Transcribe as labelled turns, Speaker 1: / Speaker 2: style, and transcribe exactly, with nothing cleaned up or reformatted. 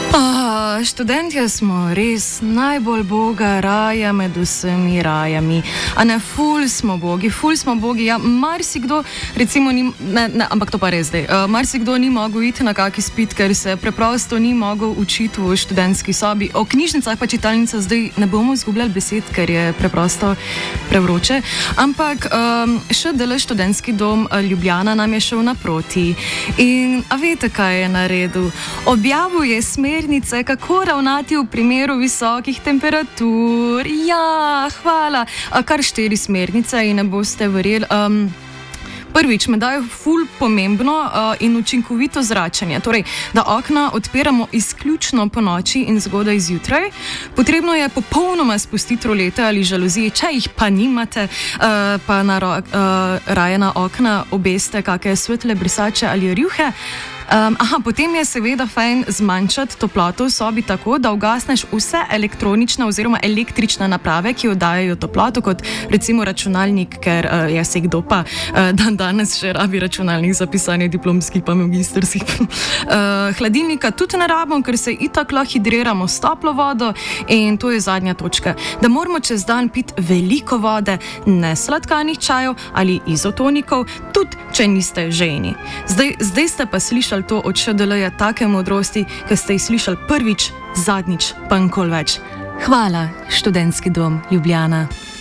Speaker 1: Oh, študentje smo res najbolj boga raja med vsemi rajami. A ne, ful smo bogi, ful smo bogi. Ja, marsikdo, recimo, ni, ne, ne, ampak to pa res zdaj, uh, marsikdo ni mogel iti na kak izpit, ker se preprosto ni mogel učiti v študentski sobi. O knjižnicah pa čitalnicah zdaj ne bomo izgubljali besed, ker je preprosto prevroče. Ampak um, še del študentski dom Ljubljana nam je šel naproti. In a veste, kaj je naredil? Objavil je smernice, kako ravnati v primeru visokih temperatur. Ja, hvala. Kar štiri smernice in ne boste verjeli. Um, prvič, me dajo ful pomembno uh, in učinkovito zračenje. Torej, da okna odpiramo izključno po noči in zgodaj zjutraj. Potrebno je popolnoma spustiti rolete ali žaluzije, če jih pa nimate, uh, pa na ro, uh, raje na okna obeste kakšne svetle brisače ali rjuhe. Um, aha, potem je seveda fajn zmanjšati toploto v sobi tako, da ugasneš vse elektronične oziroma električne naprave, ki oddajajo toploto, kot recimo računalnik, ker uh, je se kdo pa uh, dan danes še rabi računalnik za pisanje diplomskih pa magistrskih. uh, hladilnika tudi ne rabimo, ker se itak lahko hidriramo s toplo vodo in to je zadnja točka. Da moramo čez dan piti veliko vode, ne sladkanih čajev ali izotonikov, tudi če niste žejni. Zdaj, zdaj ste pa slišali to od Š D L-ja take modrosti, ki ste jih slišali prvič, zadnjič, pa nikoli več. Hvala, študentski dom Ljubljana.